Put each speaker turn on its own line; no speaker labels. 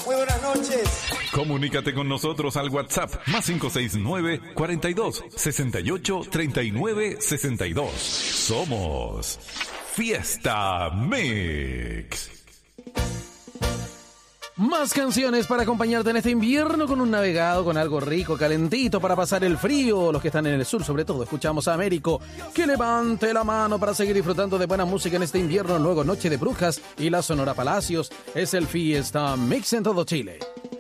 Muy buenas noches.
Comunícate con nosotros al WhatsApp más 569 42 68 39 62. Somos Fiesta Mix.
Más canciones para acompañarte en este invierno con un navegado, con algo rico, calentito para pasar el frío. Los que están en el sur, sobre todo, escuchamos a Américo. Que levante la mano para seguir disfrutando de buena música en este invierno. Luego Noche de Brujas y la Sonora Palacios. Es el Fiesta Mix en todo Chile.